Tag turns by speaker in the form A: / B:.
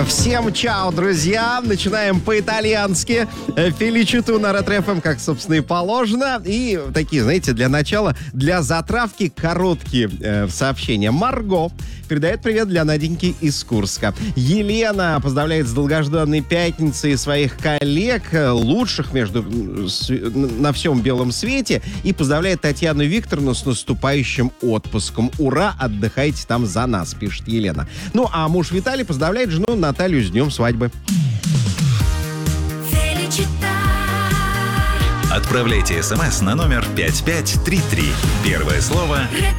A: Всем чао, друзья! Начинаем по-итальянски. Феличиту на Ретро-ФМ, как, собственно, и положено. И такие, знаете, для начала, для затравки короткие сообщения. Марго передает привет для Наденьки из Курска. Елена поздравляет с долгожданной пятницей своих коллег, лучших на всем белом свете, и поздравляет Татьяну Викторовну с наступающим отпуском. Ура, отдыхайте там за нас, пишет Елена. Ну, а муж Виталий поздравляет жену Наталью с днем свадьбы.
B: Отправляйте смс на номер 5533. Первое слово